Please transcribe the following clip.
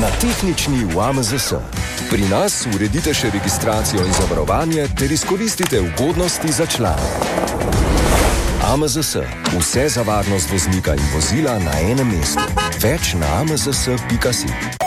na tehnični v AMZS. Pri nas uredite še registracijo in zavarovanje ter izkoristite ugodnosti za člane. AMZS. Vse za varnost voznika in vozila na enem mestu. Več na amzs.si.